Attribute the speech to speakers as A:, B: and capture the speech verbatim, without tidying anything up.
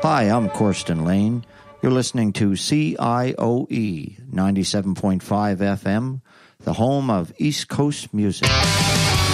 A: Hi, I'm Corsten Lane. You're listening to C I O E ninety-seven point five F M, the home of East Coast music.